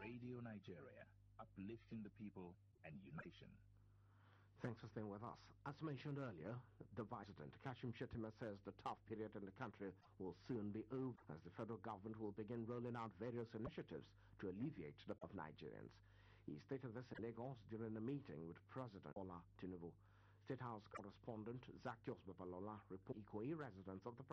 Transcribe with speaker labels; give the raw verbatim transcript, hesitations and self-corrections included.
Speaker 1: Radio Nigeria, uplifting the people and uniting.
Speaker 2: Thanks for staying with us. As mentioned earlier, the Vice President, Kashim Shettima, says the tough period in the country will soon be over as the federal government will begin rolling out various initiatives to alleviate the of Nigerians. He stated this in Lagos during a meeting with President Bola Tinubu. State House correspondent Zacchaeus Babalola reports Ikoyi residents of the